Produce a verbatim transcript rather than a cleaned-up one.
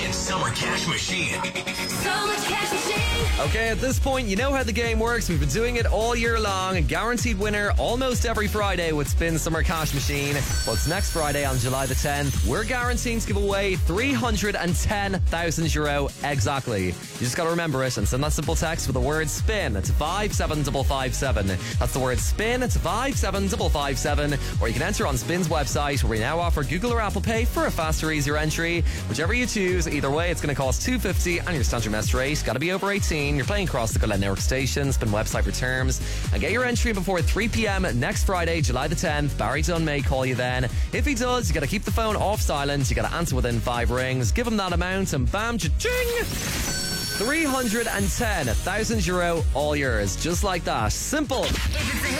Spin Summer Cash Machine. Summer Cash Machine. Okay, at this point, you know how the game works. We've been doing it all year long. A guaranteed winner almost every Friday with Spin Summer Cash Machine. Well, it's next Friday on July the tenth. We're guaranteeing to give away three hundred ten thousand euro exactly. You just got to remember it and send that simple text with the word SPIN to five seven five five seven. That's the word SPIN to five seven five five seven. Or you can enter on Spin's website, where we now offer Google or Apple Pay for a faster, easier entry. Whichever you choose, either way, it's going to cost two hundred fifty and your standard mess rate. Got to be over eighteen. You're playing across the Glen Network station. Spin website for terms. And get your entry before three p.m. next Friday, July the tenth. Barry Dunn may call you then. If he does, you got to keep the phone off silent. You got to answer within five rings. Give him that amount and bam, cha-ching! three hundred ten thousand euro, all yours. Just like that. Simple. If it's a